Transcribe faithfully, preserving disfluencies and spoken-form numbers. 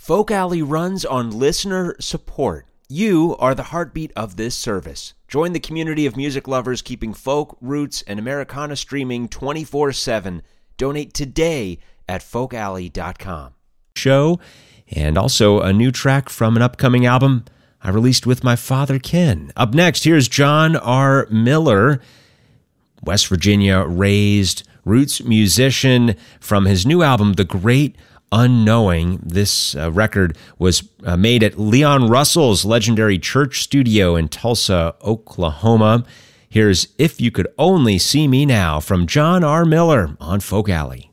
Folk Alley runs on listener support. You are the heartbeat of this service. Join the community of music lovers keeping folk, roots, and Americana streaming twenty-four seven. Donate today at folk alley dot com. Show, and also a new track from an upcoming album I released with my father, Ken. Up next, here's John R. Miller, West Virginia raised roots musician, from his new album, The Great Unknowing. This uh, record was uh, made at Leon Russell's legendary church studio in Tulsa, Oklahoma. Here's If You Could Only See Me Now from John R. Miller on Folk Alley.